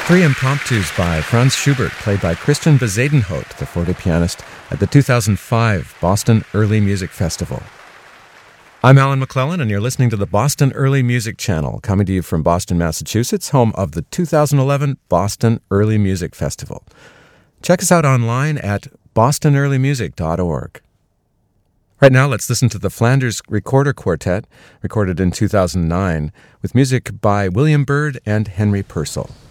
Three impromptus by Franz Schubert, played by Christian Bezuidenhout, the forte pianist, at the 2005 Boston Early Music Festival. I'm Alan McClellan, and you're listening to the Boston Early Music Channel, coming to you from Boston, Massachusetts, home of the 2011 Boston Early Music Festival. Check us out online at bostonearlymusic.org. Right now, let's listen to the Flanders Recorder Quartet, recorded in 2009, with music by William Byrd and Henry Purcell.